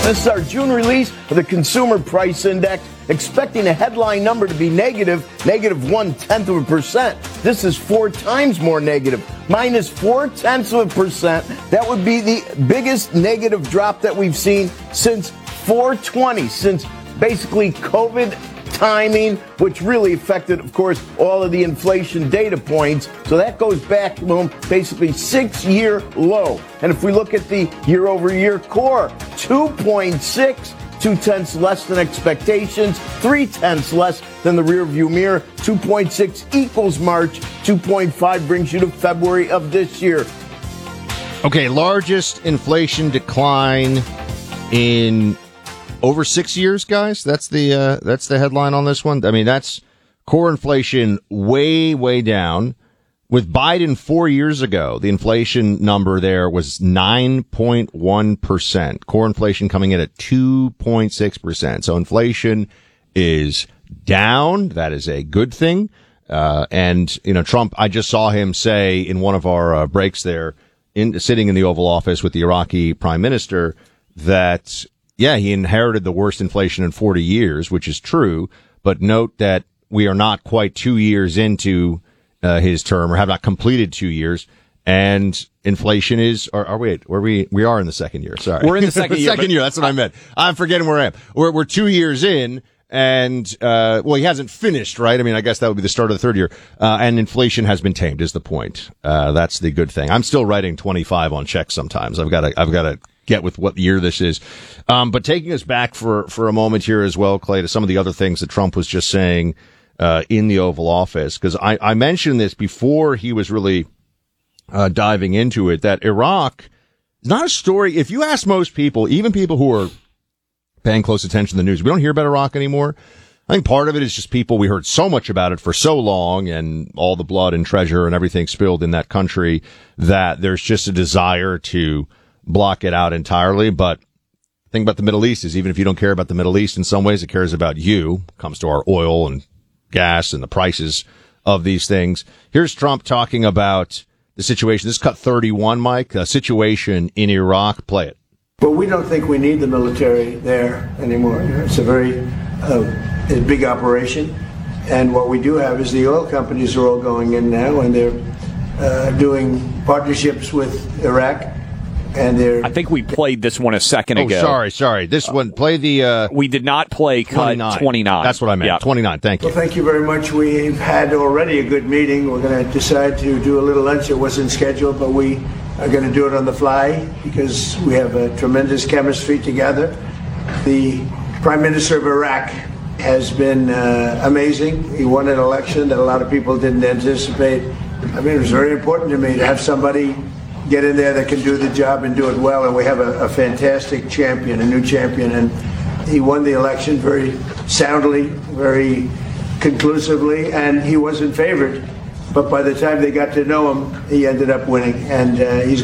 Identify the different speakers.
Speaker 1: This is our June release of the Consumer Price Index, expecting a headline number to be negative 0.1%. This is 4 times more negative, minus 0.4%. That would be the biggest negative drop that we've seen since 4/20, since basically COVID timing, which really affected, of course, all of the inflation data points. So that goes back to basically 6-year low. And if we look at the year-over-year core, 2.6, 0.2 less than expectations, 0.3 less than the rearview mirror. 2.6 equals March, 2.5 brings you to February of this year.
Speaker 2: Okay, largest inflation decline in over 6 years, guys. That's the headline on this one. I mean, that's core inflation way down. With Biden 4 years ago, the inflation number there was 9.1%. Core inflation coming in at 2.6%. So inflation is down. That is a good thing. And Trump, I just saw him say in one of our breaks there, sitting in the Oval Office with the Iraqi prime minister, that yeah, he inherited the worst inflation in 40 years, which is true. But note that we are not quite 2 years into his term, or have not completed 2 years. And inflation is, we are in the second year. Sorry.
Speaker 3: We're in the second year.
Speaker 2: Second year. That's what I meant. I'm forgetting where I am. We're 2 years in. And, he hasn't finished, right? I mean, I guess that would be the start of the third year. And inflation has been tamed is the point. That's the good thing. I'm still writing 25 on checks sometimes. I've got to get with what year this is. But taking us back for a moment here as well, Clay, to some of the other things that Trump was just saying, in the Oval Office, because I mentioned this before he was really, diving into it, that Iraq is not a story. If you ask most people, even people who are paying close attention to the news, we don't hear about Iraq anymore. I think part of it is just we heard so much about it for so long, and all the blood and treasure and everything spilled in that country, that there's just a desire to block it out entirely. But the thing about the Middle East is, even if you don't care about the Middle East, in some ways it cares about you. It comes to our oil and gas and the prices of these things. Here's Trump talking about the situation. This is cut 31, Mike, the situation in Iraq. Play it.
Speaker 4: But we don't think we need the military there anymore. It's a very big operation. And what we do have is the oil companies are all going in now, and they're doing partnerships with Iraq. And
Speaker 3: I think we played this one a second ago.
Speaker 2: Oh, sorry. This one, play the...
Speaker 3: we did not play cut 29.
Speaker 2: That's what I meant. Yeah. 29, thank you.
Speaker 4: Well, thank you very much. We've had already a good meeting. We're going to decide to do a little lunch. It wasn't scheduled, but we are going to do it on the fly because we have a tremendous chemistry together. The Prime Minister of Iraq has been amazing. He won an election that a lot of people didn't anticipate. I mean, it was very important to me to have somebody get in there that can do the job and do it well, and we have a fantastic champion, a new champion, and he won the election very soundly, very conclusively, and he wasn't favored, but by the time they got to know him, he ended up winning, and he's